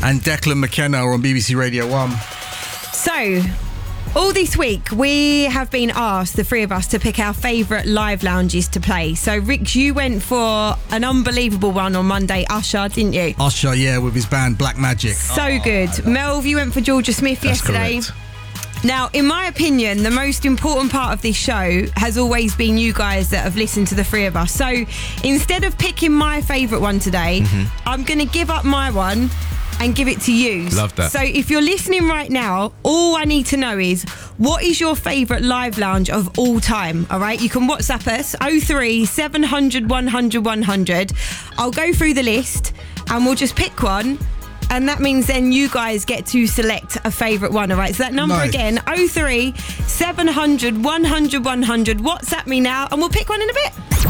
And Declan McKenna on BBC Radio 1. So, all this week, we have been asked, the three of us, to pick our favourite live lounges to play. So, Rick, you went for an unbelievable one on Monday, Usher, didn't you? Usher, yeah, with his band Black Magic. So good. Melv, you went for Georgia Smith yesterday. Correct. Now, in my opinion, the most important part of this show has always been you guys that have listened to the three of us. So, instead of picking my favourite one today, I'm going to give up my one and give it to you. Love that. So if you're listening right now, all I need to know is, what is your favourite live lounge of all time? All right, you can WhatsApp us 03 700 100 100. I'll go through the list and we'll just pick one, and that means then you guys get to select a favourite one. All right, so that number again, 03 700 100 100. WhatsApp me now and we'll pick one in a bit.